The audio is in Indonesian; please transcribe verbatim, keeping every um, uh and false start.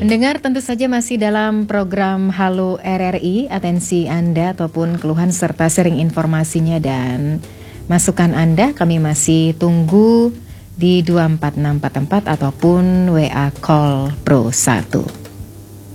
Pendengar, tentu saja masih dalam program Halo R R I. Atensi Anda ataupun keluhan serta sharing informasinya dan masukan Anda kami masih tunggu di dua empat enam empat empat ataupun W A Call Pro satu.